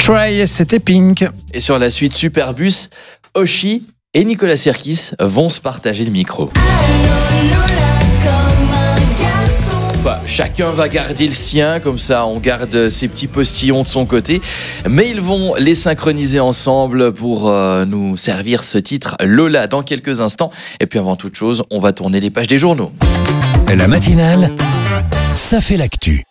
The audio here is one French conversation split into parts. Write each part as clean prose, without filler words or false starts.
Try, c'était Pink. Et sur la suite Superbus, Oshi et Nicolas Sirkis vont se partager le micro. Chacun va garder le sien, comme ça on garde ses petits postillons de son côté, mais ils vont les synchroniser ensemble pour nous servir ce titre Lola dans quelques instants. Et puis avant toute chose, on va tourner les pages des journaux. La matinale, ça fait l'actu.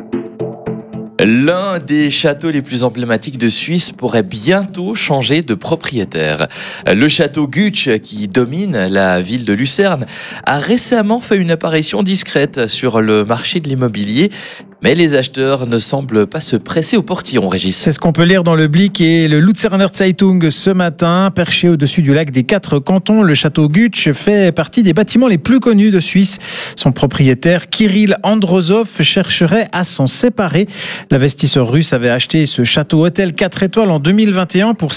L'un des châteaux les plus emblématiques de Suisse pourrait bientôt changer de propriétaire. Le château Gutsch, qui domine la ville de Lucerne, a récemment fait une apparition discrète sur le marché de l'immobilier. Mais les acheteurs ne semblent pas se presser au portillon, Régis. C'est ce qu'on peut lire dans le Blick et le Luzerner Zeitung ce matin. Perché au-dessus du lac des 4 cantons, le château Gutsch fait partie des bâtiments les plus connus de Suisse. Son propriétaire, Kirill Androzov, chercherait à s'en séparer. L'investisseur russe avait acheté ce château hôtel 4 étoiles en 2021 pour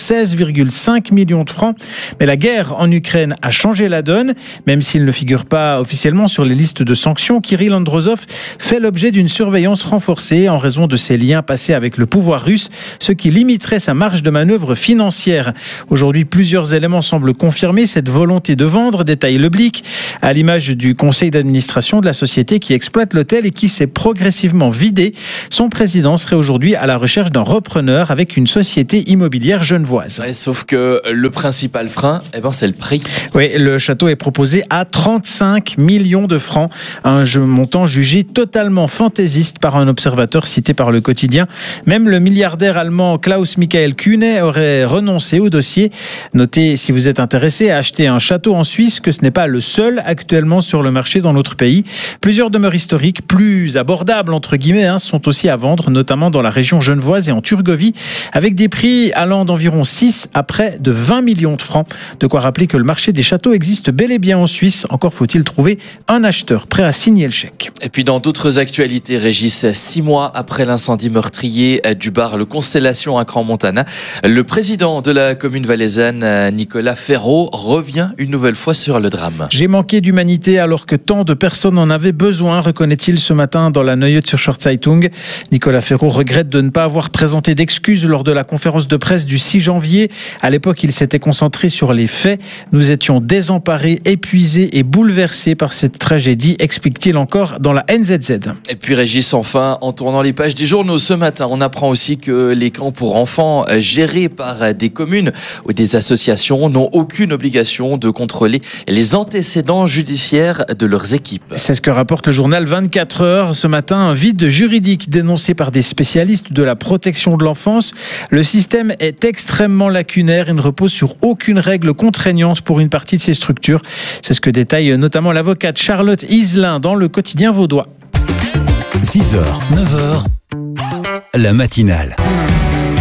16,5 millions de francs. Mais la guerre en Ukraine a changé la donne. Même s'il ne figure pas officiellement sur les listes de sanctions, Kirill Androzov fait l'objet d'une surveillance renforcée en raison de ses liens passés avec le pouvoir russe, ce qui limiterait sa marge de manœuvre financière. Aujourd'hui, plusieurs éléments semblent confirmer cette volonté de vendre, détaille le Blick, à l'image du conseil d'administration de la société qui exploite l'hôtel et qui s'est progressivement vidé. Son président serait aujourd'hui à la recherche d'un repreneur avec une société immobilière genevoise. Ouais, sauf que le principal frein, c'est le prix. Oui, le château est proposé à 35 millions de francs, un montant jugé totalement fantaisiste par un observateur cité par le quotidien. Même le milliardaire allemand Klaus-Michael Kühne aurait renoncé au dossier. Notez, si vous êtes intéressé à acheter un château en Suisse, que ce n'est pas le seul actuellement sur le marché dans notre pays. Plusieurs demeures historiques, plus abordables entre guillemets, sont aussi à vendre, notamment dans la région genevoise et en Turgovie, avec des prix allant d'environ 6 à près de 20 millions de francs. De quoi rappeler que le marché des châteaux existe bel et bien en Suisse. Encore faut-il trouver un acheteur prêt à signer le chèque. Et puis dans d'autres actualités, Régis, 6 mois après l'incendie meurtrier du bar Le Constellation à Crans-Montana, le président de la commune valaisanne, Nicolas Ferraud, revient une nouvelle fois sur le drame. J'ai manqué d'humanité alors que tant de personnes en avaient besoin, reconnaît-il ce matin dans la Neue Zürcher Zeitung. Nicolas Ferraud regrette de ne pas avoir présenté d'excuses lors de la conférence de presse du 6 janvier. À l'époque, il s'était concentré sur les faits. Nous étions désemparés, épuisés et bouleversés par cette tragédie, explique-t-il encore dans la NZZ. Et puis Régis, enfin, en tournant les pages des journaux ce matin, on apprend aussi que les camps pour enfants gérés par des communes ou des associations n'ont aucune obligation de contrôler les antécédents judiciaires de leurs équipes. C'est ce que rapporte le journal 24 heures ce matin, un vide juridique dénoncé par des spécialistes de la protection de l'enfance. Le système est extrêmement lacunaire et ne repose sur aucune règle contraignante pour une partie de ces structures. C'est ce que détaille notamment l'avocate Charlotte Iselin dans le quotidien vaudois. 6h, 9h, la matinale.